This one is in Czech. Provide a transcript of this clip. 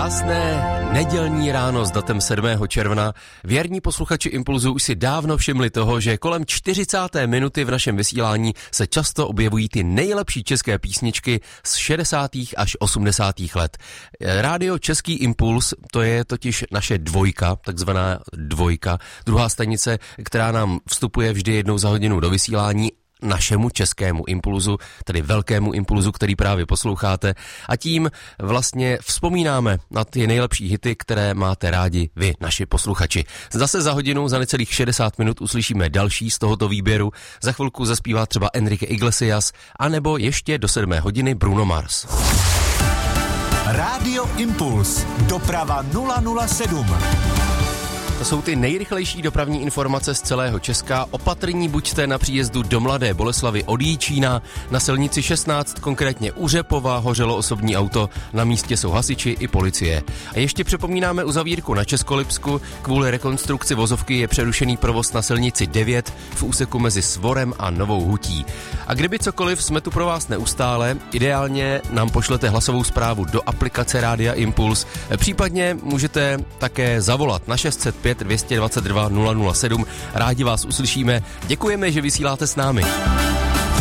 Krásné nedělní ráno s datem 7. června. Věrní posluchači Impulzu už si dávno všimli toho, že kolem 40. minuty v našem vysílání se často objevují ty nejlepší české písničky z 60. až 80. let. Rádio Český Impuls, to je totiž naše dvojka, takzvaná dvojka, druhá stanice, která nám vstupuje vždy jednou za hodinu do vysílání, našemu českému impulzu, tedy velkému impulzu, který právě posloucháte, a tím vlastně vzpomínáme na ty nejlepší hity, které máte rádi vy, naši posluchači. Zase za hodinu, za necelých 60 minut uslyšíme další z tohoto výběru. Za chvilku zaspívá třeba Enrique Iglesias, anebo ještě do 7 hodiny Bruno Mars. Rádio Impuls. Doprava 007. To jsou ty nejrychlejší dopravní informace z celého Česka. Opatrní buďte na příjezdu do Mladé Boleslavi od Jíčína. Na silnici 16, konkrétně u Řepova, hořelo osobní auto. Na místě jsou hasiči i policie. A ještě připomínáme uzavírku na Českolipsku. Kvůli rekonstrukci vozovky je přerušený provoz na silnici 9 v úseku mezi Svorem a Novou Hutí. A kdyby cokoliv, jsme tu pro vás neustále. Ideálně nám pošlete hlasovou zprávu do aplikace Rádia Impuls. Případně můžete také zavolat na 605 222 007. Rádi vás uslyšíme. Děkujeme, že vysíláte s námi.